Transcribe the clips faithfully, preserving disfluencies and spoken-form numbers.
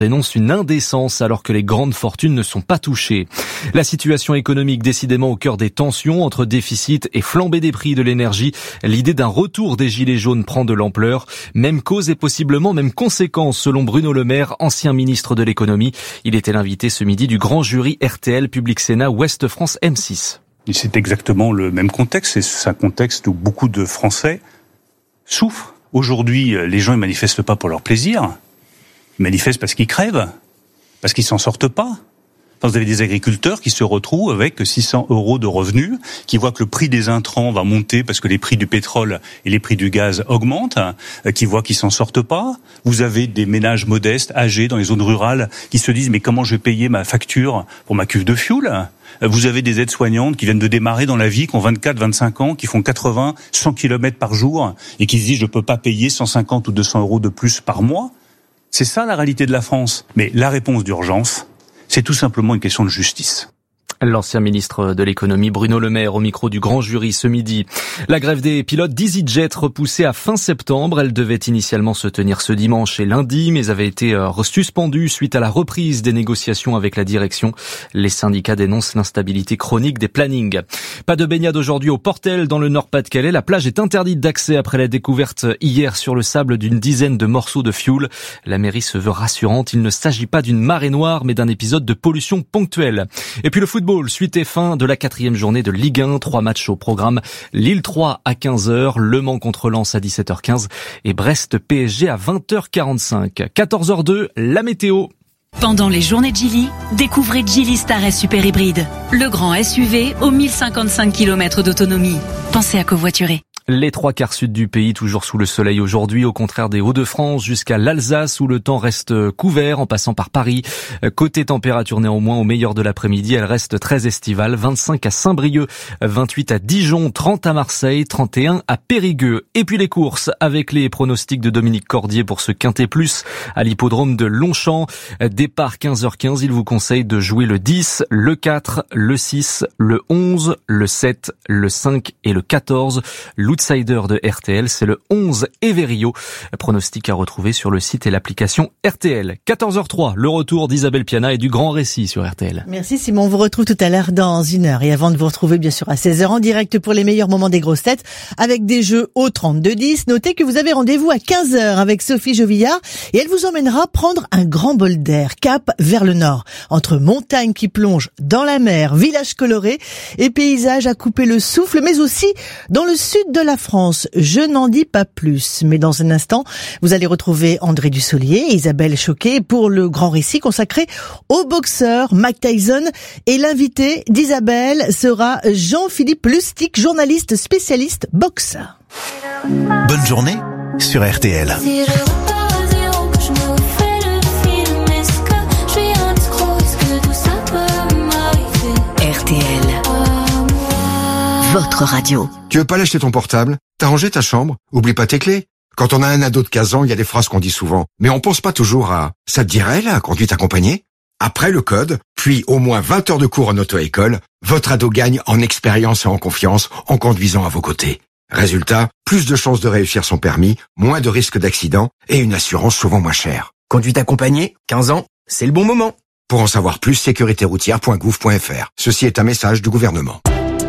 dénonce une indécence alors que les grandes fortunes ne sont pas touchées. La situation économique décidément au cœur des tensions entre déficit et flambée des prix de l'énergie. L'idée d'un retour des gilets jaunes prend de l'ampleur. Même cause et possiblement même conséquence selon Bruno Le Maire, ancien ministre de l'économie. Il était l'invité ce midi du grand jury R T L Public Sénat Ouest France M six. C'est exactement le même contexte. C'est un contexte où beaucoup de Français souffrent. Aujourd'hui, les gens ne manifestent pas pour leur plaisir. Ils manifestent parce qu'ils crèvent, parce qu'ils s'en sortent pas. Enfin, vous avez des agriculteurs qui se retrouvent avec six cents euros de revenus, qui voient que le prix des intrants va monter parce que les prix du pétrole et les prix du gaz augmentent, qui voient qu'ils s'en sortent pas. Vous avez des ménages modestes, âgés, dans les zones rurales, qui se disent « mais comment je vais payer ma facture pour ma cuve de fioul ?» Vous avez des aides-soignantes qui viennent de démarrer dans la vie, qui ont vingt-quatre, vingt-cinq ans, qui font quatre-vingts, cent kilomètres par jour, et qui se disent « je peux pas payer cent cinquante ou deux cents euros de plus par mois ». C'est ça la réalité de la France. Mais la réponse d'urgence, c'est tout simplement une question de justice. L'ancien ministre de l'économie Bruno Le Maire au micro du grand jury ce midi. La grève des pilotes d'EasyJet repoussée à fin septembre. Elle devait initialement se tenir ce dimanche et lundi, mais avait été suspendue suite à la reprise des négociations avec la direction. Les syndicats dénoncent l'instabilité chronique des plannings. Pas de baignade aujourd'hui au Portel dans le Nord-Pas-de-Calais. La plage est interdite d'accès après la découverte hier sur le sable d'une dizaine de morceaux de fioul. La mairie se veut rassurante. Il ne s'agit pas d'une marée noire, mais d'un épisode de pollution ponctuelle. Et puis le football. Suite et fin de la quatrième journée de Ligue un, trois matchs au programme. Lille trois à quinze heures, Le Mans contre Lens à dix-sept heures quinze et Brest P S G à vingt heures quarante-cinq. quatorze heures deux, la météo. Pendant les journées Geely, découvrez Geely Star S Super Hybride, le grand S U V aux mille cinquante-cinq kilomètres d'autonomie. Pensez à covoiturer. Les trois quarts sud du pays, toujours sous le soleil aujourd'hui, au contraire des Hauts-de-France jusqu'à l'Alsace où le temps reste couvert en passant par Paris. Côté température néanmoins, au meilleur de l'après-midi, elle reste très estivale. vingt-cinq à Saint-Brieuc, vingt-huit à Dijon, trente à Marseille, trente et un à Périgueux. Et puis les courses avec les pronostics de Dominique Cordier pour ce Quintet Plus à l'hippodrome de Longchamp. Départ quinze heures quinze, il vous conseille de jouer le dix, le quatre, le six, le onze, le sept, le cinq et le quatorze. L'outsider de R T L, c'est le onze Everio. Pronostic à retrouver sur le site et l'application R T L. quatorze heures trois, le retour d'Isabelle Piana et du Grand Récit sur R T L. Merci Simon, on vous retrouve tout à l'heure dans une heure. Et avant de vous retrouver bien sûr à seize heures en direct pour les meilleurs moments des grosses têtes avec des jeux au trente-deux dix, notez que vous avez rendez-vous à quinze heures avec Sophie Jovillard et elle vous emmènera prendre un grand bol d'air, cap vers le nord. Entre montagnes qui plongent dans la mer, villages colorés et paysages à couper le souffle, mais aussi dans le sud de la France. Je n'en dis pas plus, mais dans un instant, vous allez retrouver André Dussolier et Isabelle Choquet pour le grand récit consacré au boxeur Mike Tyson. Et l'invité d'Isabelle sera Jean-Philippe Lustig, journaliste spécialiste boxe. Bonne journée sur R T L. R T L. Votre radio. Tu veux pas lâcher ton portable? T'as rangé ta chambre? Oublie pas tes clés. Quand on a un ado de quinze ans, il y a des phrases qu'on dit souvent. Mais on pense pas toujours à « ça te dirait la conduite accompagnée ?» Après le code, puis au moins vingt heures de cours en auto-école, votre ado gagne en expérience et en confiance en conduisant à vos côtés. Résultat, plus de chances de réussir son permis, moins de risques d'accident et une assurance souvent moins chère. Conduite accompagnée, quinze ans, c'est le bon moment. Pour en savoir plus, sécurité routière point gouv point f r. Ceci est un message du gouvernement.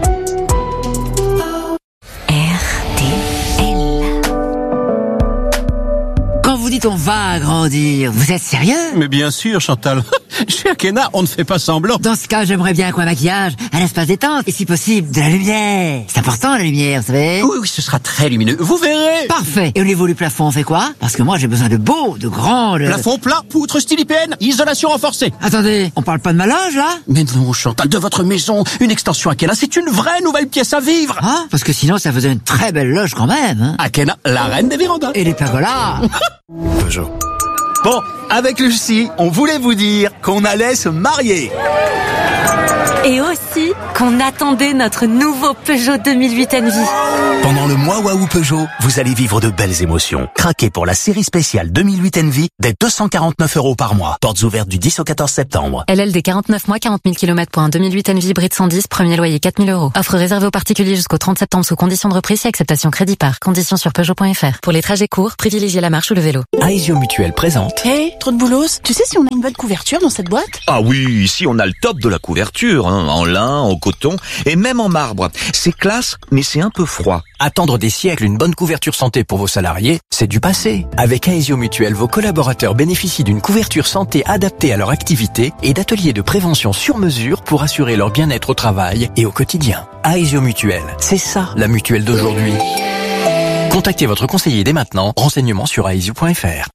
Vous dites on va agrandir, vous êtes sérieux? Mais bien sûr, Chantal. Chez Akena, on ne fait pas semblant. Dans ce cas, j'aimerais bien qu'un maquillage, un espace détente, et si possible, de la lumière. C'est important, la lumière, vous savez? Oui, oui, ce sera très lumineux. Vous verrez. Parfait. Et au niveau du plafond, on fait quoi? Parce que moi, j'ai besoin de beau, de grand... De... Plafond plat, poutre style I P N, isolation renforcée. Attendez, on parle pas de ma loge, là? Mais non, Chantal, de votre maison, une extension Akena, c'est une vraie nouvelle pièce à vivre. Ah, parce que sinon, ça faisait une très belle loge quand même, hein. Akena, la reine des vérandas. Et les pergolas. Bonjour. Bon, avec Lucie, on voulait vous dire qu'on allait se marier. Et aussi qu'on qu'on attendait notre nouveau Peugeot deux mille huit Envy. Pendant le mois Waouh Peugeot, vous allez vivre de belles émotions. Craquez pour la série spéciale deux mille huit Envy dès deux cent quarante-neuf euros par mois. Portes ouvertes du dix au quatorze septembre. L L D quarante-neuf mois, quarante mille kilomètres pour un deux mille huit Envy hybride cent dix, premier loyer quatre mille euros. Offre réservée aux particuliers jusqu'au trente septembre sous conditions de reprise et acceptation crédit par. Conditions sur Peugeot point F R. Pour les trajets courts, privilégiez la marche ou le vélo. Aesio Mutuel présente. Hé, hey, trop de boulos. Tu sais si on a une bonne couverture dans cette boîte? Ah oui, ici on a le top de la couverture, hein, en lin, en coton et même en marbre. C'est classe, mais c'est un peu froid. Attendre des siècles une bonne couverture santé pour vos salariés, c'est du passé. Avec Aesio Mutuel, vos collaborateurs bénéficient d'une couverture santé adaptée à leur activité et d'ateliers de prévention sur mesure pour assurer leur bien-être au travail et au quotidien. Aesio Mutuel, c'est ça la mutuelle d'aujourd'hui. Contactez votre conseiller dès maintenant. Renseignements sur aesio point F R.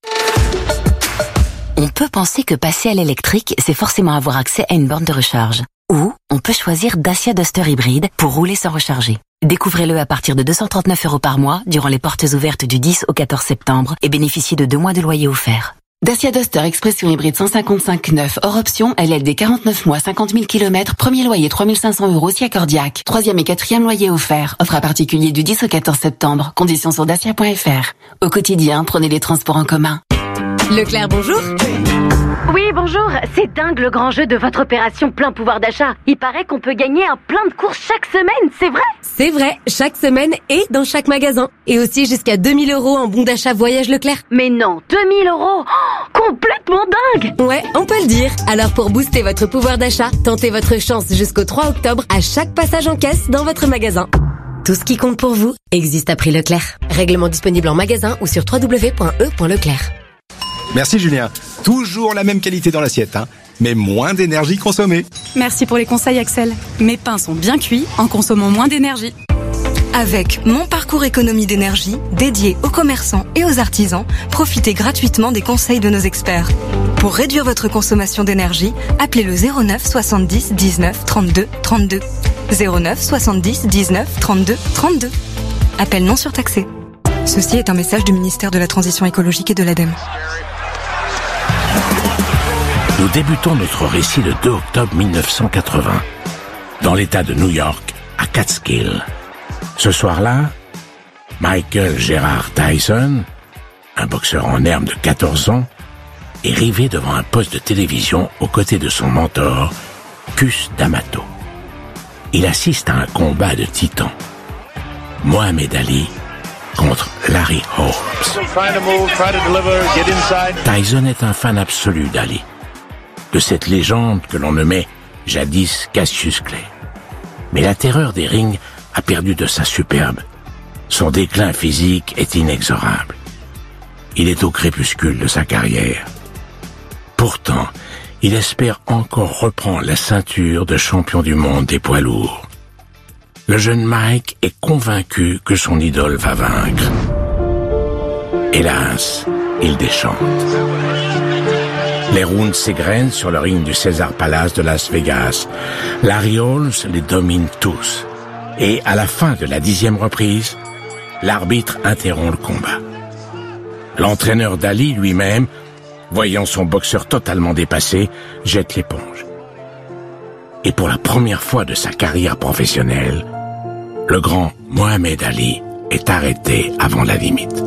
On peut penser que passer à l'électrique, c'est forcément avoir accès à une borne de recharge. Ou on peut choisir Dacia Duster hybride pour rouler sans recharger. Découvrez-le à partir de deux cent trente-neuf euros par mois durant les portes ouvertes du dix au quatorze septembre et bénéficiez de deux mois de loyer offert. Dacia Duster Expression hybride cent cinquante-cinq neuf hors option, L L D quarante-neuf mois, cinquante mille kilomètres, premier loyer trois mille cinq cents euros si accordiaque. Troisième et quatrième loyer offert. Offre à particulier du dix au quatorze septembre. Conditions sur dacia point F R. Au quotidien, prenez les transports en commun. Leclerc, bonjour. Oui, bonjour. C'est dingue le grand jeu de votre opération plein pouvoir d'achat. Il paraît qu'on peut gagner un plein de courses chaque semaine, c'est vrai? C'est vrai, chaque semaine et dans chaque magasin. Et aussi jusqu'à deux mille euros en bon d'achat voyage Leclerc. Mais non, deux mille euros oh, complètement dingue. Ouais, on peut le dire. Alors pour booster votre pouvoir d'achat, tentez votre chance jusqu'au trois octobre à chaque passage en caisse dans votre magasin. Tout ce qui compte pour vous existe à prix Leclerc. Règlement disponible en magasin ou sur w w w point e point leclerc. Merci Julien. Toujours la même qualité dans l'assiette, hein, mais moins d'énergie consommée. Merci pour les conseils Axel. Mes pains sont bien cuits en consommant moins d'énergie. Avec Mon Parcours Économie d'énergie, dédié aux commerçants et aux artisans, profitez gratuitement des conseils de nos experts. Pour réduire votre consommation d'énergie, appelez le zéro neuf soixante-dix dix-neuf trente-deux trente-deux. zéro neuf soixante-dix dix-neuf trente-deux trente-deux. Appel non surtaxé. Ceci est un message du ministère de la Transition écologique et de l'ADEME. Nous débutons notre récit le deux octobre mille neuf cent quatre-vingts, dans l'état de New York, à Catskill. Ce soir-là, Michael Gerard Tyson, un boxeur en herbe de quatorze ans, est rivé devant un poste de télévision aux côtés de son mentor, Cus D'Amato. Il assiste à un combat de titans. Mohamed Ali contre Larry Holmes. Tyson est un fan absolu d'Ali, de cette légende que l'on nommait jadis Cassius Clay. Mais la terreur des rings a perdu de sa superbe. Son déclin physique est inexorable. Il est au crépuscule de sa carrière. Pourtant, il espère encore reprendre la ceinture de champion du monde des poids lourds. Le jeune Mike est convaincu que son idole va vaincre. Hélas, il déchante. Les rounds s'égrènent sur le ring du Caesars Palace de Las Vegas. Larry Holmes les domine tous. Et à la fin de la dixième reprise, l'arbitre interrompt le combat. L'entraîneur d'Ali lui-même, voyant son boxeur totalement dépassé, jette l'éponge. Et pour la première fois de sa carrière professionnelle, le grand Mohamed Ali est arrêté avant la limite.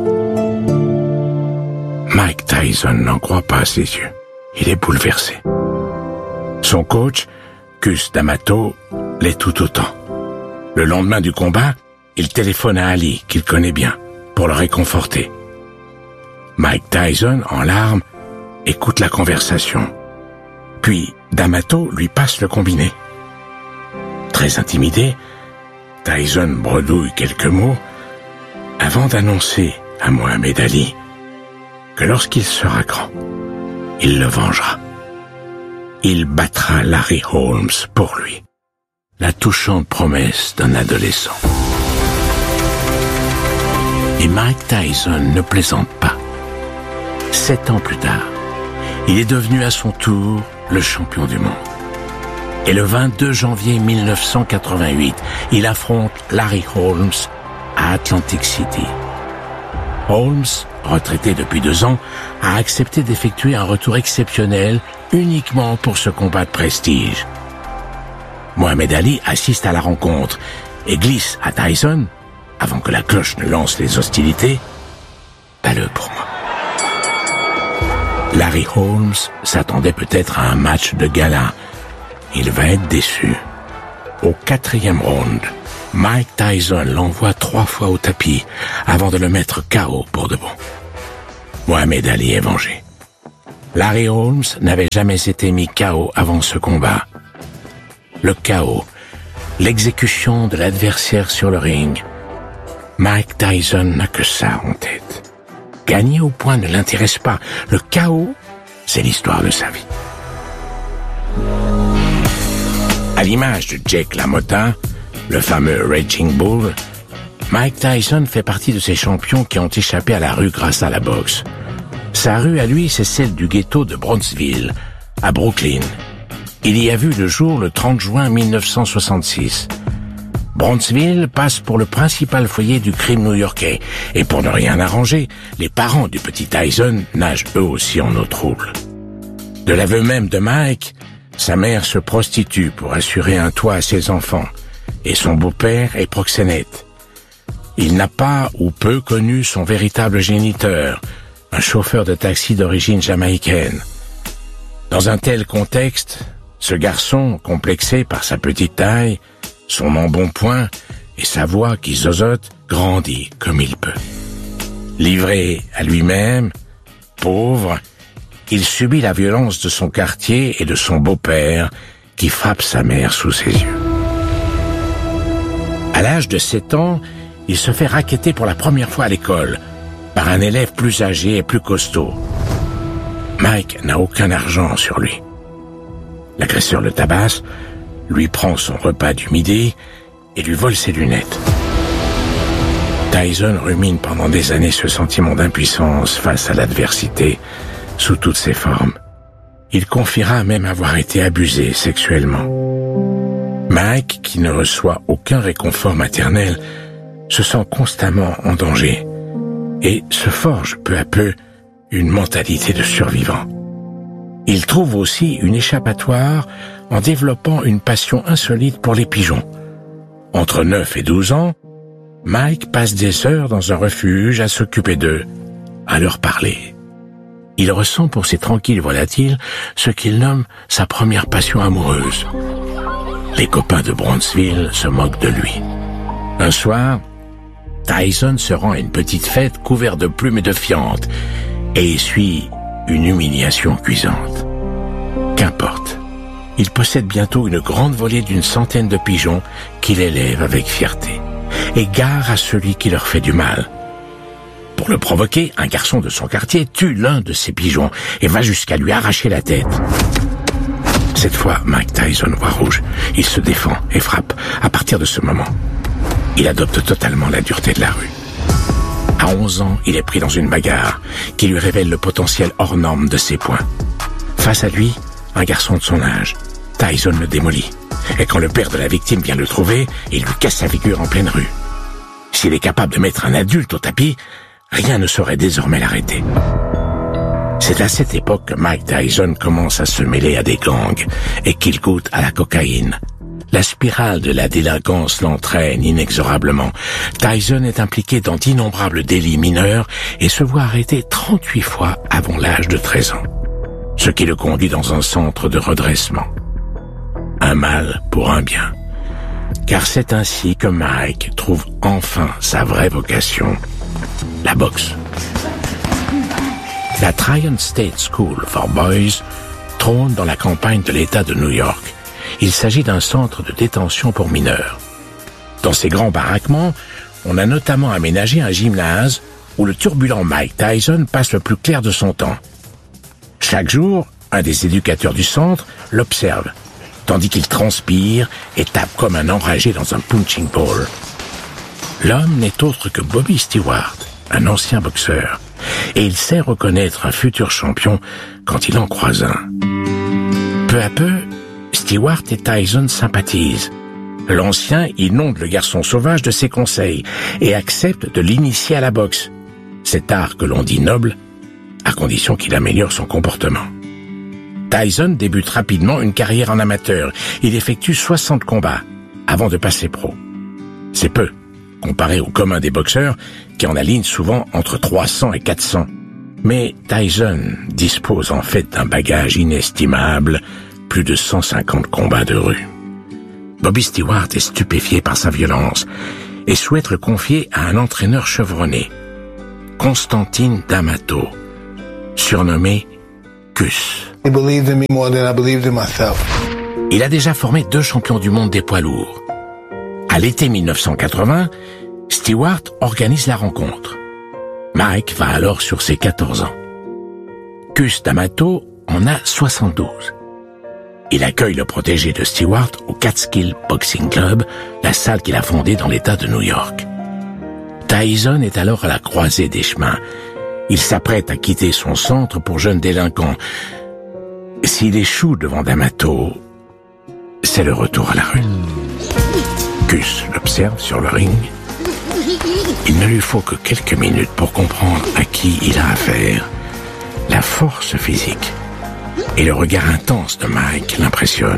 Mike Tyson n'en croit pas à ses yeux. Il est bouleversé. Son coach, Cus D'Amato, l'est tout autant. Le lendemain du combat, il téléphone à Ali, qu'il connaît bien, pour le réconforter. Mike Tyson, en larmes, écoute la conversation. Puis, D'Amato lui passe le combiné. Très intimidé, Tyson bredouille quelques mots avant d'annoncer à Mohamed Ali que lorsqu'il sera grand, il le vengera. Il battra Larry Holmes pour lui. La touchante promesse d'un adolescent. Et Mike Tyson ne plaisante pas. Sept ans plus tard, il est devenu à son tour le champion du monde. Et le vingt-deux janvier mille neuf cent quatre-vingt-huit, il affronte Larry Holmes à Atlantic City. Holmes, retraité depuis deux ans, a accepté d'effectuer un retour exceptionnel uniquement pour ce combat de prestige. Mohamed Ali assiste à la rencontre et glisse à Tyson, avant que la cloche ne lance les hostilités, « Pas le pour moi ». Larry Holmes s'attendait peut-être à un match de gala. Il va être déçu. Au quatrième round, Mike Tyson l'envoie trois fois au tapis avant de le mettre K O pour de bon. Mohamed Ali est vengé. Larry Holmes n'avait jamais été mis K O avant ce combat. Le K O, l'exécution de l'adversaire sur le ring. Mike Tyson n'a que ça en tête. Gagner au point ne l'intéresse pas. Le K O, c'est l'histoire de sa vie. À l'image de Jake LaMotta, le fameux Raging Bull, Mike Tyson fait partie de ces champions qui ont échappé à la rue grâce à la boxe. Sa rue à lui, c'est celle du ghetto de Bronxville, à Brooklyn. Il y a vu le jour le trente juin mille neuf cent soixante-six. Bronxville passe pour le principal foyer du crime new-yorkais, et pour ne rien arranger, les parents du petit Tyson nagent eux aussi en eau trouble. De l'aveu même de Mike, sa mère se prostitue pour assurer un toit à ses enfants, et son beau-père est proxénète. Il n'a pas ou peu connu son véritable géniteur, un chauffeur de taxi d'origine jamaïcaine. Dans un tel contexte, ce garçon, complexé par sa petite taille, son embonpoint et sa voix qui zozote, grandit comme il peut. Livré à lui-même, pauvre, il subit la violence de son quartier et de son beau-père qui frappe sa mère sous ses yeux. À l'âge de sept ans, il se fait racketter pour la première fois à l'école par un élève plus âgé et plus costaud. Mike n'a aucun argent sur lui. L'agresseur le tabasse, lui prend son repas du midi et lui vole ses lunettes. Tyson rumine pendant des années ce sentiment d'impuissance face à l'adversité sous toutes ses formes. Il confiera même avoir été abusé sexuellement. Mike, qui ne reçoit aucun réconfort maternel, se sent constamment en danger et se forge peu à peu une mentalité de survivant. Il trouve aussi une échappatoire en développant une passion insolite pour les pigeons. Entre neuf et douze ans, Mike passe des heures dans un refuge à s'occuper d'eux, à leur parler. Il ressent pour ces tranquilles volatiles ce qu'il nomme sa première passion amoureuse. Les copains de Bronxville se moquent de lui. Un soir, Tyson se rend à une petite fête couverte de plumes et de fientes et essuie une humiliation cuisante. Qu'importe. Il possède bientôt une grande volée d'une centaine de pigeons qu'il élève avec fierté. Égare à celui qui leur fait du mal. Pour le provoquer, un garçon de son quartier tue l'un de ces pigeons et va jusqu'à lui arracher la tête. Cette fois, Mike Tyson voit rouge. Il se défend et frappe. À partir de ce moment, il adopte totalement la dureté de la rue. À onze ans, il est pris dans une bagarre qui lui révèle le potentiel hors norme de ses poings. Face à lui, un garçon de son âge. Tyson le démolit. Et quand le père de la victime vient le trouver, il lui casse sa figure en pleine rue. S'il est capable de mettre un adulte au tapis, rien ne saurait désormais l'arrêter. C'est à cette époque que Mike Tyson commence à se mêler à des gangs et qu'il goûte à la cocaïne. La spirale de la délinquance l'entraîne inexorablement. Tyson est impliqué dans d'innombrables délits mineurs et se voit arrêté trente-huit fois avant l'âge de treize ans. Ce qui le conduit dans un centre de redressement. Un mal pour un bien. Car c'est ainsi que Mike trouve enfin sa vraie vocation, la boxe. La Tryon State School for Boys trône dans la campagne de l'État de New York. Il s'agit d'un centre de détention pour mineurs. Dans ces grands baraquements, on a notamment aménagé un gymnase où le turbulent Mike Tyson passe le plus clair de son temps. Chaque jour, un des éducateurs du centre l'observe, tandis qu'il transpire et tape comme un enragé dans un punching ball. L'homme n'est autre que Bobby Stewart, un ancien boxeur, et il sait reconnaître un futur champion quand il en croise un. Peu à peu, Stewart et Tyson sympathisent. L'ancien inonde le garçon sauvage de ses conseils et accepte de l'initier à la boxe, cet art que l'on dit noble, à condition qu'il améliore son comportement. Tyson débute rapidement une carrière en amateur. Il effectue soixante combats avant de passer pro. C'est peu, comparé au commun des boxeurs qui en alignent souvent entre trois cents et quatre cents. Mais Tyson dispose en fait d'un bagage inestimable, plus de cent cinquante combats de rue. Bobby Stewart est stupéfié par sa violence et souhaite le confier à un entraîneur chevronné, Constantine D'Amato, surnommé Cus. Il a déjà formé deux champions du monde des poids lourds. À l'été mille neuf cent quatre-vingts, Stewart organise la rencontre. Mike va alors sur ses quatorze ans. Cus D'Amato en a soixante-douze. Il accueille le protégé de Stewart au Catskill Boxing Club, la salle qu'il a fondée dans l'État de New York. Tyson est alors à la croisée des chemins. Il s'apprête à quitter son centre pour jeunes délinquants. S'il échoue devant D'Amato, c'est le retour à la rue. Cus l'observe sur le ring. Il ne lui faut que quelques minutes pour comprendre à qui il a affaire. La force physique et le regard intense de Mike l'impressionnent.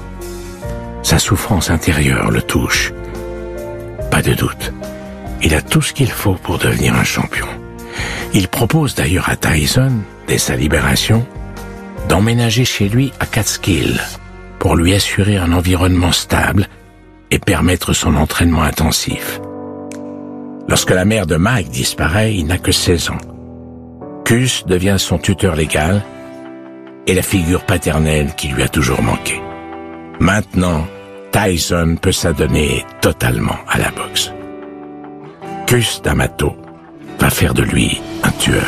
Sa souffrance intérieure le touche. Pas de doute, il a tout ce qu'il faut pour devenir un champion. Il propose d'ailleurs à Tyson, dès sa libération, d'emménager chez lui à Catskill pour lui assurer un environnement stable et permettre son entraînement intensif. Lorsque la mère de Mike disparaît, il n'a que seize ans. Cus devient son tuteur légal et la figure paternelle qui lui a toujours manqué. Maintenant, Tyson peut s'adonner totalement à la boxe. Cus D'Amato va faire de lui un tueur.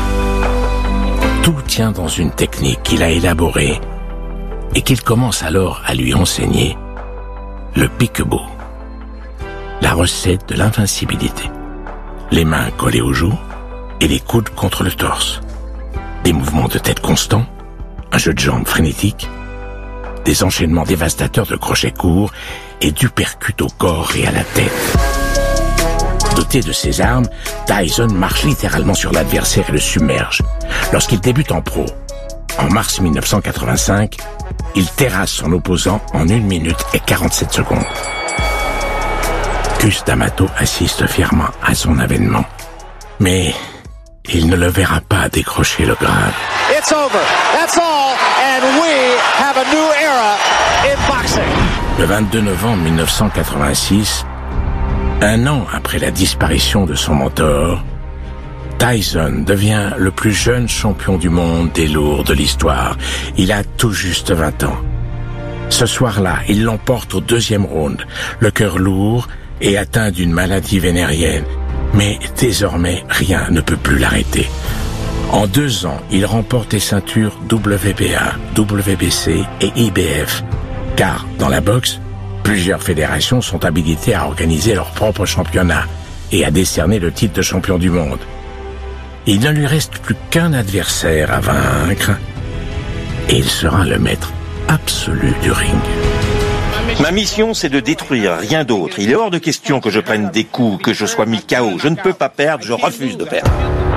Tout tient dans une technique qu'il a élaborée et qu'il commence alors à lui enseigner, le peekaboo, la recette de l'invincibilité. Les mains collées aux joues et les coudes contre le torse. Des mouvements de tête constants, un jeu de jambes frénétique, des enchaînements dévastateurs de crochets courts et du percute au corps et à la tête. Doté de ses armes, Tyson marche littéralement sur l'adversaire et le submerge. Lorsqu'il débute en pro, en mars mille neuf cent quatre-vingt-cinq, il terrasse son opposant en une minute et quarante-sept secondes. Cus D'Amato assiste fièrement à son avènement, mais il ne le verra pas décrocher le grade. It's over. That's all. And we have a new era in boxing. Le vingt-deux novembre mille neuf cent quatre-vingt-six, un an après la disparition de son mentor, Tyson devient le plus jeune champion du monde des lourds de l'histoire. Il a tout juste vingt ans. Ce soir-là, il l'emporte au deuxième round, le cœur lourd et atteint d'une maladie vénérienne. Mais désormais, rien ne peut plus l'arrêter. En deux ans, il remporte les ceintures W B A, W B C et I B F. Car, dans la boxe, plusieurs fédérations sont habilitées à organiser leur propre championnat et à décerner le titre de champion du monde. Il ne lui reste plus qu'un adversaire à vaincre et il sera le maître absolu du ring. Ma mission, c'est de détruire, rien d'autre. Il est hors de question que je prenne des coups, que je sois mis K O. Je ne peux pas perdre, je refuse de perdre.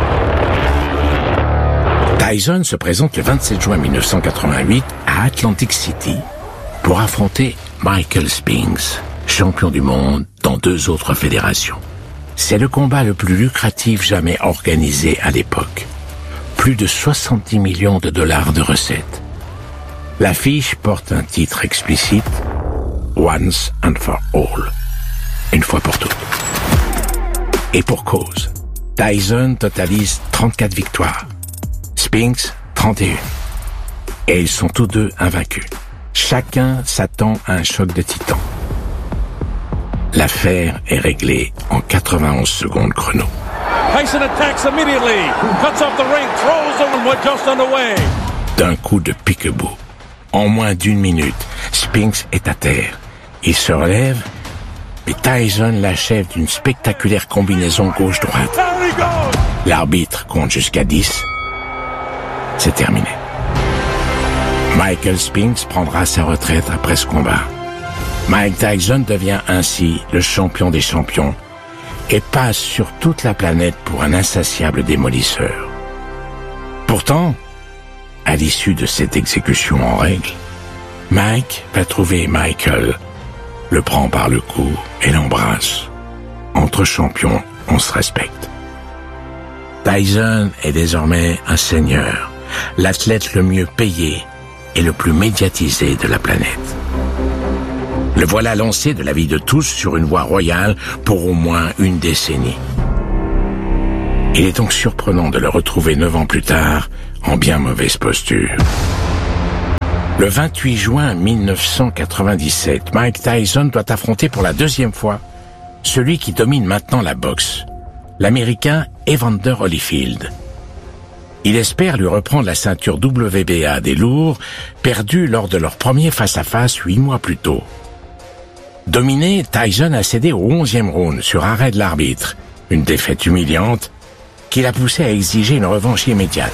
Tyson se présente le vingt-sept juin mille neuf cent quatre-vingt-huit à Atlantic City pour affronter Michael Spinks, champion du monde dans deux autres fédérations. C'est le combat le plus lucratif jamais organisé à l'époque. Plus de soixante-dix millions de dollars de recettes. L'affiche porte un titre explicite, Once and for All. Une fois pour toutes. Et pour cause, Tyson totalise trente-quatre victoires. Spinks, trente et un. Et ils sont tous deux invaincus. Chacun s'attend à un choc de titan. L'affaire est réglée en quatre-vingt-onze secondes chrono. Tyson attacks immediately. Cuts off the ring, throws over just on the way. D'un coup de peekaboo. En moins d'une minute, Spinks est à terre. Il se relève, mais Tyson l'achève d'une spectaculaire combinaison gauche-droite. L'arbitre compte jusqu'à dix. C'est terminé. Michael Spinks prendra sa retraite après ce combat. Mike Tyson devient ainsi le champion des champions et passe sur toute la planète pour un insatiable démolisseur. Pourtant, à l'issue de cette exécution en règle, Mike va trouver Michael, le prend par le cou et l'embrasse. Entre champions, on se respecte. Tyson est désormais un seigneur, l'athlète le mieux payé et le plus médiatisé de la planète. Le voilà lancé de la vie de tous sur une voie royale pour au moins une décennie. Il est donc surprenant de le retrouver neuf ans plus tard en bien mauvaise posture. Le vingt-huit juin mille neuf cent quatre-vingt-dix-sept, Mike Tyson doit affronter pour la deuxième fois celui qui domine maintenant la boxe, l'Américain Evander Holyfield. Il espère lui reprendre la ceinture W B A des lourds, perdue lors de leur premier face-à-face huit mois plus tôt. Dominé, Tyson a cédé au onzième round sur arrêt de l'arbitre, une défaite humiliante qui l'a poussé à exiger une revanche immédiate.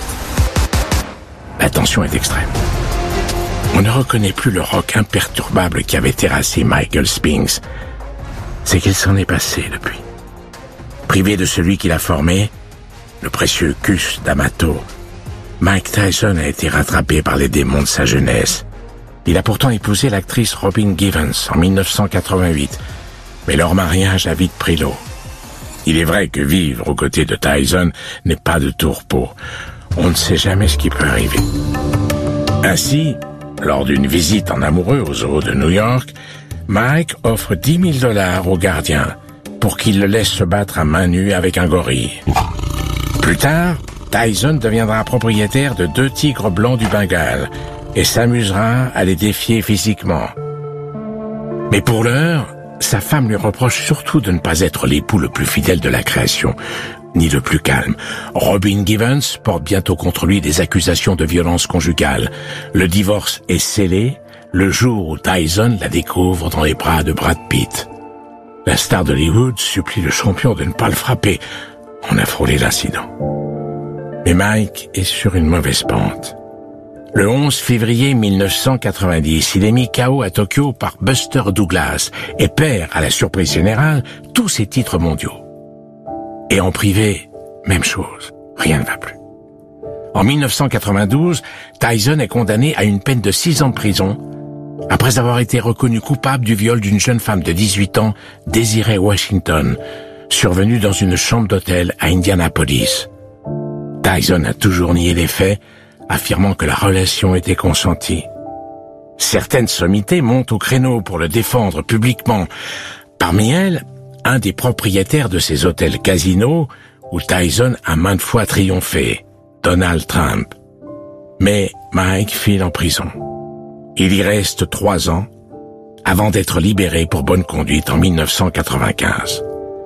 La tension est extrême. On ne reconnaît plus le roc imperturbable qui avait terrassé Michael Spinks. C'est qu'il s'en est passé depuis. Privé de celui qui l'a formé, le précieux Cus D'Amato, Mike Tyson a été rattrapé par les démons de sa jeunesse. Il a pourtant épousé l'actrice Robin Givens en mille neuf cent quatre-vingt-huit, mais leur mariage a vite pris l'eau. Il est vrai que vivre aux côtés de Tyson n'est pas de tout repos. On ne sait jamais ce qui peut arriver. Ainsi, lors d'une visite en amoureux au zoo de New York, Mike offre dix mille dollars au gardien pour qu'il le laisse se battre à main nue avec un gorille. Plus tard, Tyson deviendra propriétaire de deux tigres blancs du Bengale et s'amusera à les défier physiquement. Mais pour l'heure, sa femme lui reproche surtout de ne pas être l'époux le plus fidèle de la création, ni le plus calme. Robin Givens porte bientôt contre lui des accusations de violence conjugale. Le divorce est scellé le jour où Tyson la découvre dans les bras de Brad Pitt. La star d'Hollywood supplie le champion de ne pas le frapper. On a frôlé l'incident. Mais Mike est sur une mauvaise pente. Le onze février mille neuf cent quatre-vingt-dix, il est mis K O à Tokyo par Buster Douglas et perd, à la surprise générale, tous ses titres mondiaux. Et en privé, même chose, rien ne va plus. En mille neuf cent quatre-vingt-douze, Tyson est condamné à une peine de six ans de prison après avoir été reconnu coupable du viol d'une jeune femme de dix-huit ans, Desiree Washington, survenue dans une chambre d'hôtel à Indianapolis. Tyson a toujours nié les faits, affirmant que la relation était consentie. Certaines sommités montent au créneau pour le défendre publiquement. Parmi elles, un des propriétaires de ces hôtels casinos où Tyson a maintes fois triomphé, Donald Trump. Mais Mike file en prison. Il y reste trois ans avant d'être libéré pour bonne conduite en mille neuf cent quatre-vingt-quinze.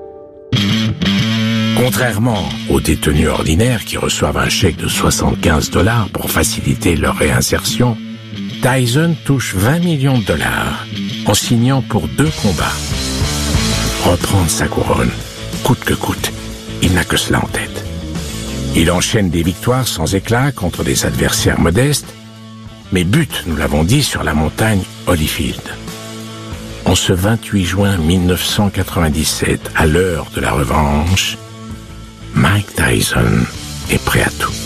Contrairement aux détenus ordinaires qui reçoivent un chèque de soixante-quinze dollars pour faciliter leur réinsertion, Tyson touche vingt millions de dollars en signant pour deux combats. Reprendre sa couronne, coûte que coûte, il n'a que cela en tête. Il enchaîne des victoires sans éclat contre des adversaires modestes, mais bute, nous l'avons dit, sur la montagne Holyfield. En ce vingt-huit juin mille neuf cent quatre-vingt-dix-sept, à l'heure de la revanche, Mike Tyson est prêt à tout.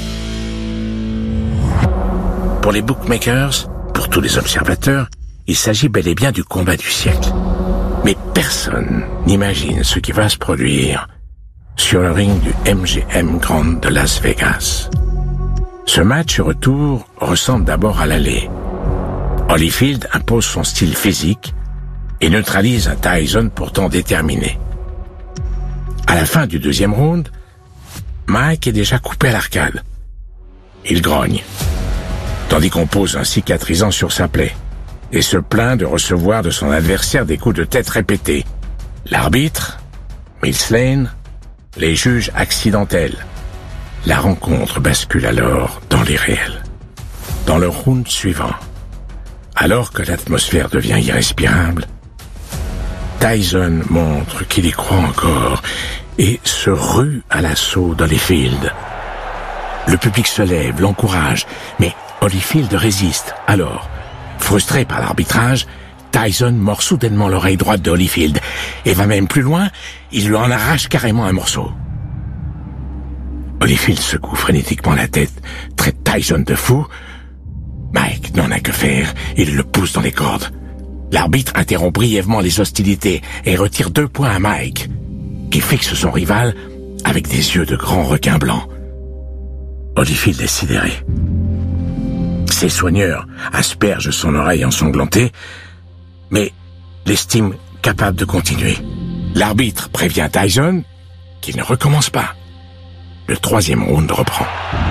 Pour les bookmakers, pour tous les observateurs, il s'agit bel et bien du combat du siècle. Mais personne n'imagine ce qui va se produire sur le ring du M G M Grand de Las Vegas. Ce match retour ressemble d'abord à l'aller. Holyfield impose son style physique et neutralise un Tyson pourtant déterminé. À la fin du deuxième round, Mike est déjà coupé à l'arcade. Il grogne, tandis qu'on pose un cicatrisant sur sa plaie, et se plaint de recevoir de son adversaire des coups de tête répétés. L'arbitre, Mills Lane, les juges accidentels. La rencontre bascule alors dans l'irréel. Dans le round suivant, alors que l'atmosphère devient irrespirable, Tyson montre qu'il y croit encore et se rue à l'assaut d'Holyfield. Le public se lève, l'encourage, mais Holyfield résiste. Alors, frustré par l'arbitrage, Tyson mord soudainement l'oreille droite de Holyfield et va même plus loin, il lui en arrache carrément un morceau. Holyfield secoue frénétiquement la tête, traite Tyson de fou. Mike n'en a que faire, il le pousse dans les cordes. L'arbitre interrompt brièvement les hostilités et retire deux points à Mike, qui fixe son rival avec des yeux de grand requin blanc. Holyfield est sidéré. Ses soigneurs aspergent son oreille ensanglantée, mais l'estiment capable de continuer. L'arbitre prévient Tyson qu'il ne recommence pas. Le troisième round reprend.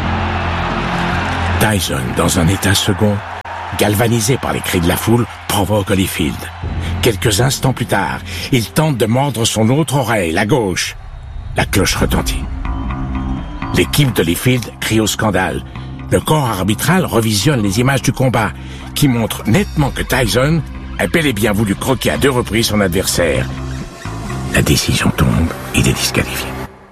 Tyson, dans un état second, galvanisé par les cris de la foule, provoque Holyfield. Quelques instants plus tard, il tente de mordre son autre oreille, la gauche. La cloche retentit. L'équipe d'Holyfield crie au scandale. Le corps arbitral revisionne les images du combat, qui montrent nettement que Tyson a bel et bien voulu croquer à deux reprises son adversaire. La décision tombe, il est disqualifié.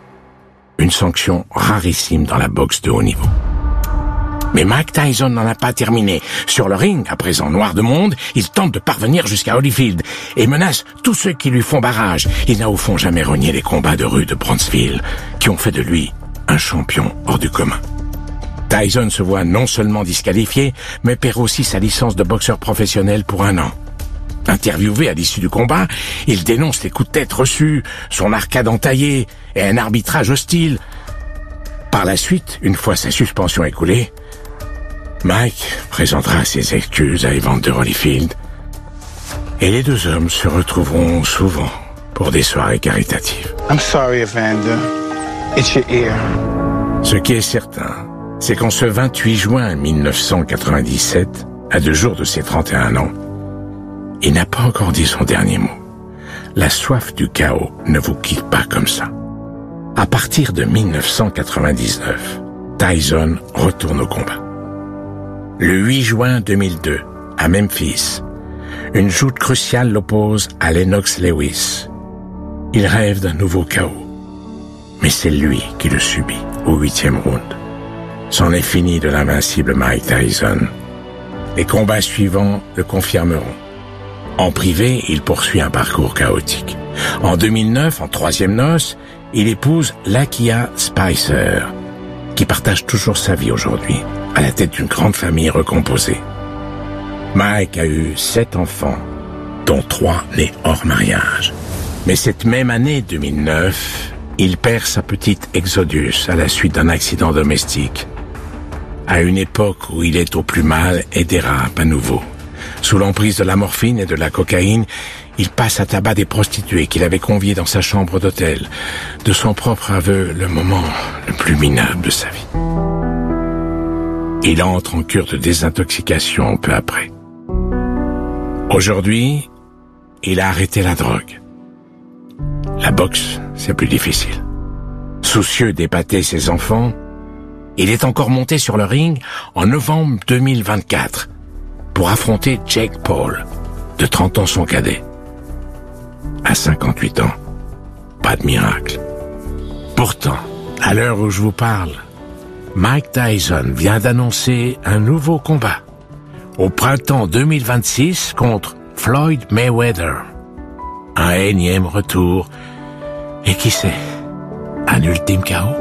Une sanction rarissime dans la boxe de haut niveau. Mais Mike Tyson n'en a pas terminé. Sur le ring, à présent noir de monde, il tente de parvenir jusqu'à Holyfield et menace tous ceux qui lui font barrage. Il n'a au fond jamais renié les combats de rue de Bronxville, qui ont fait de lui un champion hors du commun. Tyson se voit non seulement disqualifié, mais perd aussi sa licence de boxeur professionnel pour un an. Interviewé à l'issue du combat, il dénonce les coups de tête reçus, son arcade entaillée et un arbitrage hostile. Par la suite, une fois sa suspension écoulée, Mike présentera ses excuses à Evander Holyfield et les deux hommes se retrouveront souvent pour des soirées caritatives. I'm sorry, Evander. It's your ear. Ce qui est certain, c'est qu'en ce vingt-huit juin mille neuf cent quatre-vingt-dix-sept, à deux jours de ses trente et un ans, il n'a pas encore dit son dernier mot. La soif du chaos ne vous quitte pas comme ça. À partir de mille neuf cent quatre-vingt-dix-neuf, Tyson retourne au combat. Le huit juin deux mille deux, à Memphis, une joute cruciale l'oppose à Lennox Lewis. Il rêve d'un nouveau chaos. Mais c'est lui qui le subit au huitième round. C'en est fini de l'invincible Mike Tyson. Les combats suivants le confirmeront. En privé, il poursuit un parcours chaotique. En deux mille neuf, en troisième noce, il épouse Lakia Spicer, qui partage toujours sa vie aujourd'hui, à la tête d'une grande famille recomposée. Mike a eu sept enfants, dont trois nés hors mariage. Mais cette même année deux mille neuf, il perd sa petite Exodus à la suite d'un accident domestique. À une époque où il est au plus mal et dérape à nouveau. Sous l'emprise de la morphine et de la cocaïne, il passe à tabac des prostituées qu'il avait conviées dans sa chambre d'hôtel. De son propre aveu, le moment le plus minable de sa vie. Il entre en cure de désintoxication peu après. Aujourd'hui, il a arrêté la drogue. La boxe, c'est plus difficile. Soucieux d'épater ses enfants, il est encore monté sur le ring en novembre deux mille vingt-quatre pour affronter Jake Paul, de trente ans son cadet. À cinquante-huit ans, pas de miracle. Pourtant, à l'heure où je vous parle, Mike Tyson vient d'annoncer un nouveau combat. Au printemps deux mille vingt-six contre Floyd Mayweather. Un énième retour. Et qui sait, un ultime K O.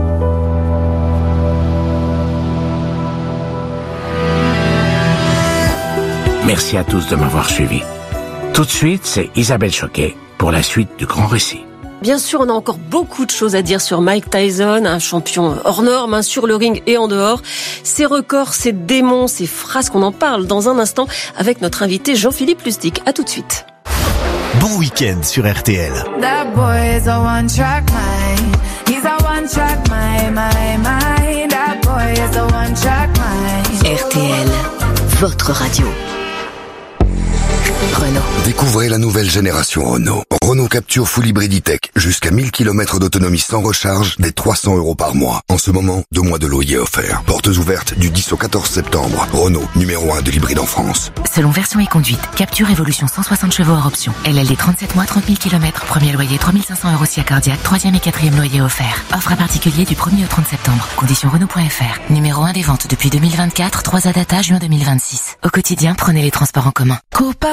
Merci à tous de m'avoir suivi. Tout de suite, c'est Isabelle Choquet pour la suite du grand récit. Bien sûr, on a encore beaucoup de choses à dire sur Mike Tyson, un champion hors norme, hein, sur le ring et en dehors. Ses records, ses démons, ses frasques, on en parle dans un instant avec notre invité Jean-Philippe Lustig. À tout de suite. Bon week-end sur R T L. That boy is a one-track mind. He's a one-track mind, my, my. That boy is a one-track mind. R T L, votre radio. Renault. Découvrez la nouvelle génération Renault. Renault Capture Full Hybrid E-Tech. Jusqu'à mille kilomètres d'autonomie sans recharge, dès trois cents euros par mois. En ce moment, deux mois de loyer offert. Portes ouvertes du dix au quatorze septembre. Renault, numéro un de l'hybride en France. Selon version et conduite, Capture Évolution cent soixante chevaux hors option. L L D trente-sept mois, trente mille kilomètres. Premier loyer trois mille cinq cents euros si cardiaque. Troisième et quatrième loyer offert. Offre à particulier du premier au trente septembre. Conditions Renault point F R. Numéro un des ventes depuis deux mille vingt-quatre. trois A data juin deux mille vingt-six. Au quotidien, prenez les transports en commun. Coupama.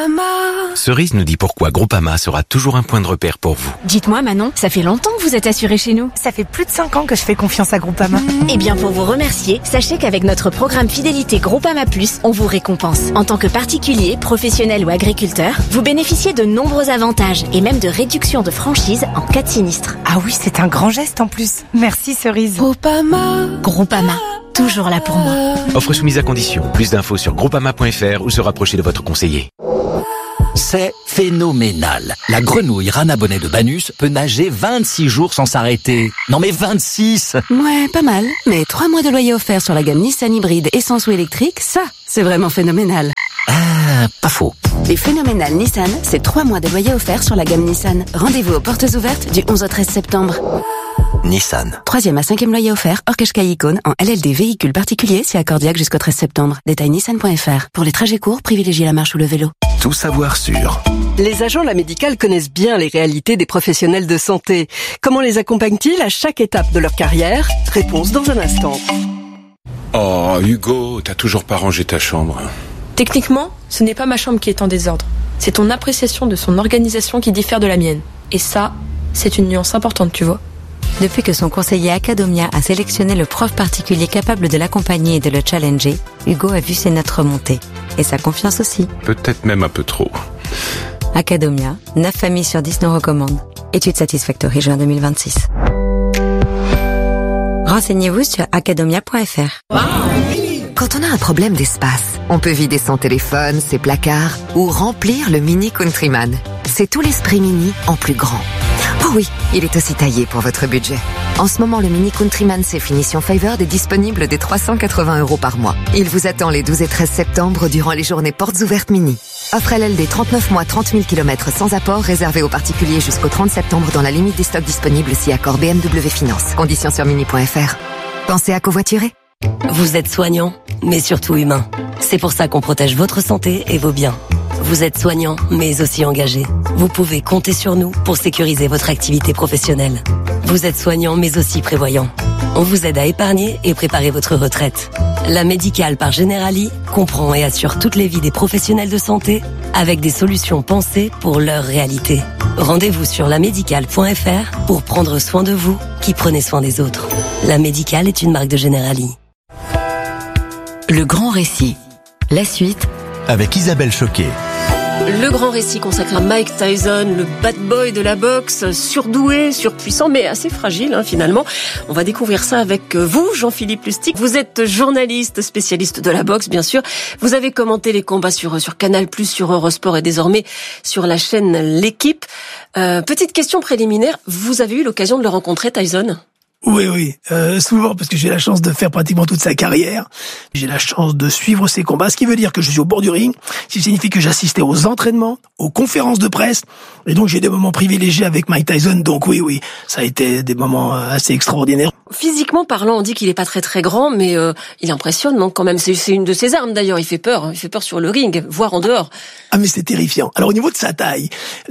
Cerise nous dit pourquoi Groupama sera toujours un point de repère pour vous. Dites-moi Manon, ça fait longtemps que vous êtes assurée chez nous. Ça fait plus de cinq ans que je fais confiance à Groupama. Eh bien pour vous remercier, sachez qu'avec notre programme fidélité Groupama Plus, on vous récompense. En tant que particulier, professionnel ou agriculteur, vous bénéficiez de nombreux avantages et même de réductions de franchise en cas de sinistre. Ah oui, c'est un grand geste en plus. Merci Cerise. Groupama. Groupama. Toujours là pour moi. Offre soumise à condition. Plus d'infos sur groupama point f r ou se rapprocher de votre conseiller. C'est phénoménal. La grenouille Rana Bonnet de Banus peut nager vingt-six jours sans s'arrêter. Non mais vingt-six! Ouais, pas mal. Mais trois mois de loyer offert sur la gamme Nissan hybride essence ou électrique, ça, c'est vraiment phénoménal. Ah, pas faux. Les phénoménales Nissan, c'est trois mois de loyer offert sur la gamme Nissan. Rendez-vous aux portes ouvertes du onze au treize septembre. Nissan. Troisième à cinquième loyer offert, hors Qashqai Icône, en L L D véhicule particulier, si accordiaque jusqu'au treize septembre. Détail nissan point f r. Pour les trajets courts, privilégiez la marche ou le vélo. Tout savoir sur. Les agents de la médicale connaissent bien les réalités des professionnels de santé. Comment les accompagnent-ils à chaque étape de leur carrière? Réponse dans un instant. Oh, Hugo, t'as toujours pas rangé ta chambre. Techniquement, ce n'est pas ma chambre qui est en désordre. C'est ton appréciation de son organisation qui diffère de la mienne. Et ça, c'est une nuance importante, tu vois. Depuis que son conseiller Academia a sélectionné le prof particulier capable de l'accompagner et de le challenger, Hugo a vu ses notes remonter. Et sa confiance aussi. Peut-être même un peu trop. Academia, neuf familles sur dix nous recommandent. Étude Satisfactory juin deux mille vingt-six. Renseignez-vous sur academia point f r. Quand on a un problème d'espace, on peut vider son téléphone, ses placards ou remplir le Mini Countryman. C'est tout l'esprit Mini en plus grand. Oh oui, il est aussi taillé pour votre budget. En ce moment, le Mini Countryman C Finition Favored est disponible dès trois cent quatre-vingts euros par mois. Il vous attend les douze et treize septembre durant les journées portes ouvertes Mini. Offre L L D trente-neuf mois, trente mille kilomètres sans apport, réservé aux particuliers jusqu'au trente septembre dans la limite des stocks disponibles si accord B M W Finance. Conditions sur mini point f r. Pensez à covoiturer. Vous êtes soignant, mais surtout humain. C'est pour ça qu'on protège votre santé et vos biens. Vous êtes soignant, mais aussi engagé. Vous pouvez compter sur nous pour sécuriser votre activité professionnelle. Vous êtes soignant, mais aussi prévoyant. On vous aide à épargner et préparer votre retraite. La médicale par Generali comprend et assure toutes les vies des professionnels de santé avec des solutions pensées pour leur réalité. Rendez-vous sur la médicale point f r pour prendre soin de vous qui prenez soin des autres. La médicale est une marque de Generali. Le grand récit. La suite avec Isabelle Choquet. Le grand récit consacré à Mike Tyson, le bad boy de la boxe, surdoué, surpuissant, mais assez fragile hein, finalement. On va découvrir ça avec vous, Jean-Philippe Lustig. Vous êtes journaliste, spécialiste de la boxe, bien sûr. Vous avez commenté les combats sur sur Canal+, sur Eurosport et désormais sur la chaîne L'Équipe. Euh, petite question préliminaire, vous avez eu l'occasion de le rencontrer, Tyson ? Oui, oui, euh, souvent, parce que j'ai la chance de faire pratiquement toute sa carrière. J'ai la chance de suivre ses combats, ce qui veut dire que je suis au bord du ring, ce qui signifie que j'assistais aux entraînements, aux conférences de presse, et donc j'ai des moments privilégiés avec Mike Tyson, donc oui, oui, ça a été des moments assez extraordinaires. Physiquement parlant, on dit qu'il est pas très très grand, mais euh, il impressionne, non, quand même. C'est, c'est une de ses armes, d'ailleurs, il fait peur, il fait peur sur le ring, voire en dehors. Ah, mais c'est terrifiant. Alors, au niveau de sa taille,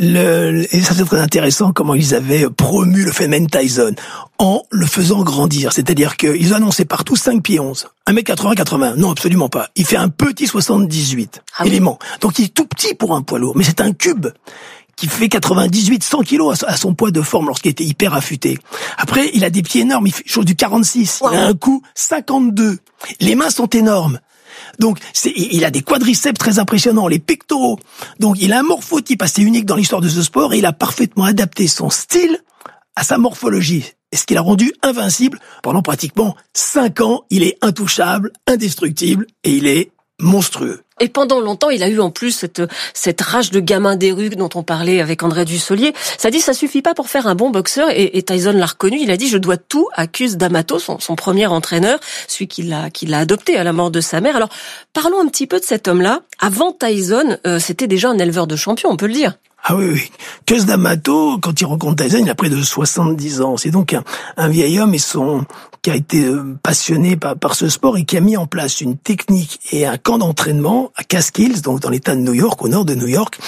le, et ça c'est très intéressant comment ils avaient promu le phénomène Tyson, en le faisant grandir. C'est-à-dire qu'ils annonçaient partout cinq pieds onze. un mètre quatre-vingts quatre-vingts. Non, absolument pas. Il fait un petit soixante-dix-huit. Ah élément. Oui. Donc il est tout petit pour un poids lourd. Mais c'est un cube qui fait quatre-vingt-dix-huit, cent kilos à son poids de forme lorsqu'il était hyper affûté. Après, il a des pieds énormes. Il fait chose du quarante-six. Wow. Il a un cou cinquante-deux. Les mains sont énormes. Donc, c'est, il a des quadriceps très impressionnants, les pectoraux. Donc, il a un morphotype assez unique dans l'histoire de ce sport et il a parfaitement adapté son style à sa morphologie. Et ce qui l'a rendu invincible pendant pratiquement cinq ans. Il est intouchable, indestructible et il est monstrueux. Et pendant longtemps, il a eu en plus cette, cette rage de gamin des rues dont on parlait avec André Dussolier. Ça dit, ça suffit pas pour faire un bon boxeur. Et, et Tyson l'a reconnu. Il a dit, je dois tout à Cus D'Amato, son, son premier entraîneur, celui qui l'a, qui l'a adopté à la mort de sa mère. Alors, parlons un petit peu de cet homme-là. Avant Tyson, euh, c'était déjà un éleveur de champions, on peut le dire. Ah oui, oui. Cus D'Amato, quand il rencontre Tyson, il a près de soixante-dix ans. C'est donc un, un vieil homme et son, qui a été passionné par, par ce sport et qui a mis en place une technique et un camp d'entraînement à Catskills, donc dans l'état de New York, au nord de New York.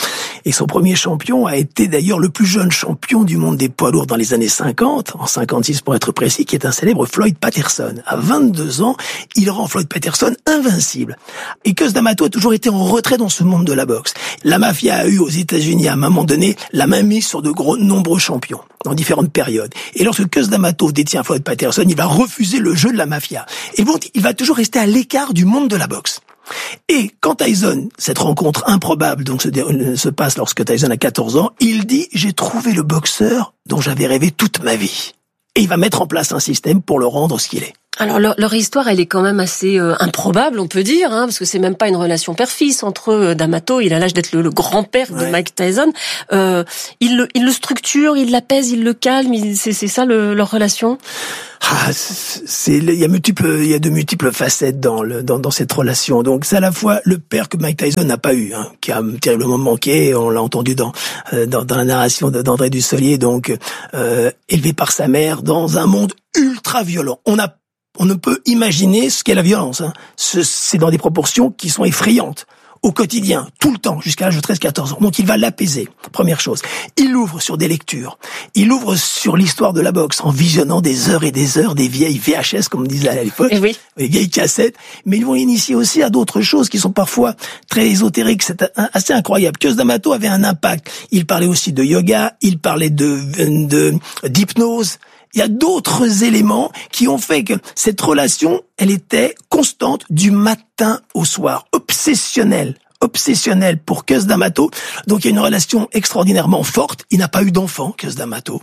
Et son premier champion a été d'ailleurs le plus jeune champion du monde des poids lourds dans les années cinquante, en cinquante-six pour être précis, qui est un célèbre Floyd Patterson. À vingt-deux ans, il rend Floyd Patterson invincible. Et Cus D'Amato a toujours été en retrait dans ce monde de la boxe. La mafia a eu aux États-Unis à un moment donné la main mise sur de gros, nombreux champions dans différentes périodes. Et lorsque Cus D'Amato détient Floyd Patterson, il va refuser le jeu de la mafia. Et bon, il va toujours rester à l'écart du monde de la boxe. Et quand Tyson, cette rencontre improbable donc se, dé- se passe lorsque Tyson a quatorze ans, il dit « J'ai trouvé le boxeur dont j'avais rêvé toute ma vie ». Et il va mettre en place un système pour le rendre ce qu'il est. Alors leur, leur histoire, elle est quand même assez euh, improbable, on peut dire, hein, parce que c'est même pas une relation père-fils entre eux. D'Amato, il a l'âge d'être le, le grand-père de ouais. Mike Tyson. Euh, il, le, il le structure, il l'apaise, il le calme. Il, c'est, c'est ça le, leur relation. Ah, c'est, il y a multiples, il y a de multiples facettes dans le, dans, dans cette relation. Donc, c'est à la fois le père que Mike Tyson n'a pas eu, hein, qui a terriblement manqué. On l'a entendu dans, euh, dans, dans la narration d'André Dussolier. Donc, euh, élevé par sa mère dans un monde ultra violent. On a, on ne peut imaginer ce qu'est la violence, hein. Ce, c'est dans des proportions qui sont effrayantes. Au quotidien, tout le temps, jusqu'à l'âge de treize quatorze ans. Donc il va l'apaiser, première chose. Il ouvre sur des lectures. Il ouvre sur l'histoire de la boxe en visionnant des heures et des heures des vieilles V H S, comme on disait à l'époque, oui. des vieilles cassettes. Mais ils vont l'initier aussi à d'autres choses qui sont parfois très ésotériques. C'est assez incroyable. Cus D'Amato avait un impact. Il parlait aussi de yoga, il parlait de, de d'hypnose. Il y a d'autres éléments qui ont fait que cette relation, elle était constante du matin au soir, obsessionnelle, obsessionnelle pour Cus D'Amato. Donc il y a une relation extraordinairement forte. Il n'a pas eu d'enfant, Cus D'Amato.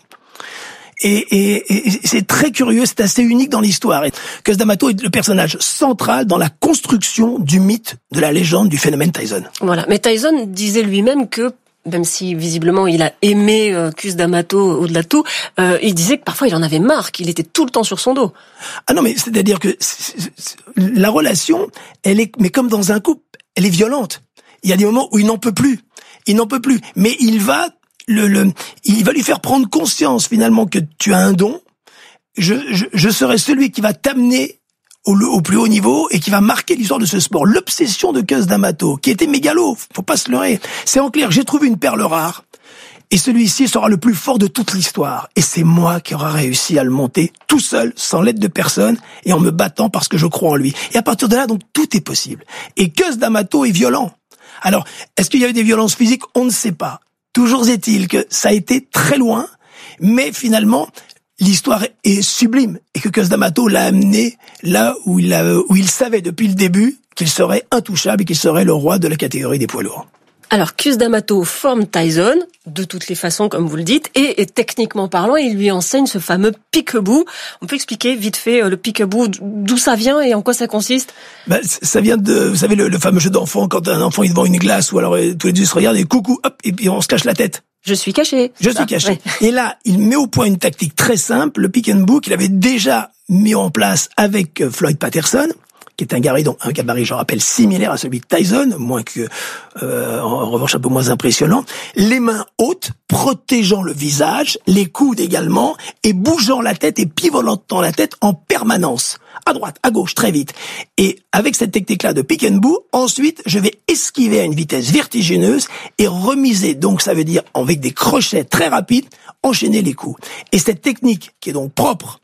Et, et, et c'est très curieux, c'est assez unique dans l'histoire. Cus D'Amato est le personnage central dans la construction du mythe, de la légende, du phénomène Tyson. Voilà. Mais Tyson disait lui-même que même si visiblement il a aimé euh, Cus D'Amato au-delà de tout, euh, il disait que parfois il en avait marre, qu'il était tout le temps sur son dos. Ah non, mais c'est-à-dire que c'est, c'est, c'est, la relation, elle est, mais comme dans un couple, elle est violente. Il y a des moments où il n'en peut plus, il n'en peut plus, mais il va le, le, il va lui faire prendre conscience finalement que tu as un don. Je, je, je serai celui qui va t'amener Au, au plus haut niveau et qui va marquer l'histoire de ce sport. L'obsession de Cus D'Amato, qui était mégalo, faut pas se leurrer. C'est en clair, j'ai trouvé une perle rare et celui-ci sera le plus fort de toute l'histoire. Et c'est moi qui aura réussi à le monter tout seul, sans l'aide de personne et en me battant parce que je crois en lui. Et à partir de là, donc, tout est possible. Et Cus D'Amato est violent. Alors, est-ce qu'il y a eu des violences physiques? On ne sait pas. Toujours est-il que ça a été très loin, mais finalement, l'histoire est sublime et que Cus D'Amato l'a amené là où il, a, où il savait depuis le début qu'il serait intouchable et qu'il serait le roi de la catégorie des poids lourds. Alors, Cus D'Amato forme Tyson, de toutes les façons, comme vous le dites, et, et techniquement parlant, il lui enseigne ce fameux peekaboo. On peut expliquer vite fait le peekaboo, d'où ça vient et en quoi ça consiste? Ben, ça vient de, vous savez, le, le fameux jeu d'enfant, quand un enfant est devant une glace, ou alors tous les deux se regardent et coucou, hop, et puis on se cache la tête. Je suis caché. Je suis caché. Ouais. Et là, il met au point une tactique très simple, le pick and boo, qu'il avait déjà mis en place avec Floyd Patterson, qui est un gabarit, donc un gabarit, je rappelle, similaire à celui de Tyson, moins que, euh, en revanche, un peu moins impressionnant. Les mains hautes, protégeant le visage, les coudes également, et bougeant la tête et pivotant la tête en permanence. À droite, à gauche, très vite. Et avec cette technique-là de pick and boo, ensuite, je vais esquiver à une vitesse vertigineuse et remiser, donc ça veut dire, avec des crochets très rapides, enchaîner les coups. Et cette technique, qui est donc propre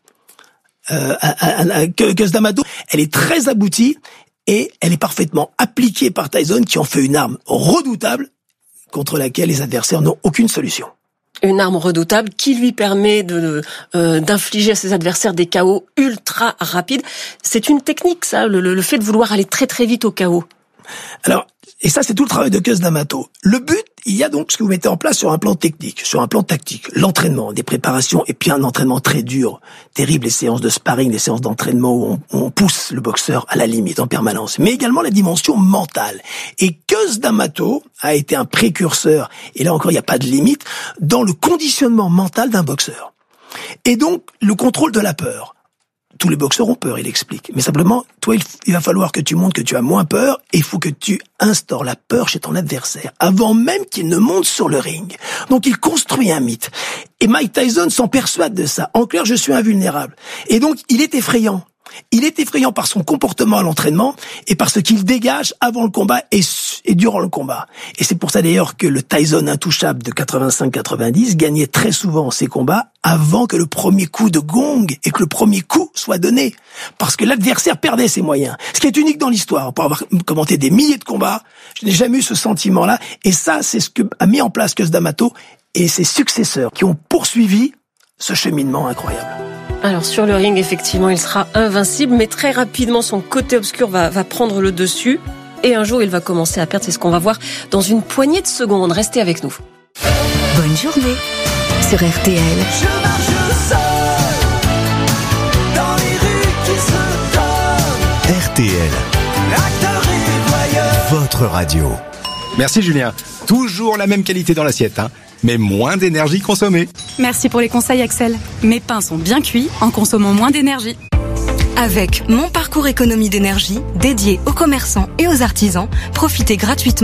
Euh, à, à, à, que Cus D'Amato, elle est très aboutie et elle est parfaitement appliquée par Tyson, qui en fait une arme redoutable contre laquelle les adversaires n'ont aucune solution. Une arme redoutable qui lui permet de euh, d'infliger à ses adversaires des K O ultra rapides. C'est une technique, ça, le, le fait de vouloir aller très très vite au K O. Alors, et ça, c'est tout le travail de Cus D'Amato. Le but, il y a donc ce que vous mettez en place sur un plan technique, sur un plan tactique, l'entraînement, des préparations, et puis un entraînement très dur, terrible, les séances de sparring, les séances d'entraînement où on, on pousse le boxeur à la limite en permanence, mais également la dimension mentale. Et Cus D'Amato a été un précurseur, et là encore, il n'y a pas de limite, dans le conditionnement mental d'un boxeur. Et donc, le contrôle de la peur. Tous les boxeurs ont peur, il explique. Mais simplement, toi, il, il va falloir que tu montres que tu as moins peur et il faut que tu instaures la peur chez ton adversaire avant même qu'il ne monte sur le ring. Donc, il construit un mythe. Et Mike Tyson s'en persuade de ça. En clair, je suis invulnérable. Et donc, il est effrayant. Il est effrayant par son comportement à l'entraînement et par ce qu'il dégage avant le combat et, et durant le combat. Et c'est pour ça d'ailleurs que le Tyson intouchable de quatre-vingt-cinq quatre-vingt-dix gagnait très souvent ses combats avant que le premier coup de gong et que le premier coup soit donné. Parce que l'adversaire perdait ses moyens. Ce qui est unique dans l'histoire. Pour avoir commenté des milliers de combats, je n'ai jamais eu ce sentiment-là. Et ça, c'est ce que a mis en place Cus D'Amato et ses successeurs qui ont poursuivi ce cheminement incroyable. Alors sur le ring, effectivement, il sera invincible, mais très rapidement, son côté obscur va, va prendre le dessus. Et un jour, il va commencer à perdre. C'est ce qu'on va voir dans une poignée de secondes. Restez avec nous. Bonne journée sur R T L. Je marche seul dans les rues qui se donnent. R T L, Acteur et voyeur. votre radio. Merci Julien. Toujours la même qualité dans l'assiette, hein, mais moins d'énergie consommée. Merci pour les conseils Axel. Mes pains sont bien cuits en consommant moins d'énergie. Avec Mon Parcours Économie d'énergie, dédié aux commerçants et aux artisans, profitez gratuitement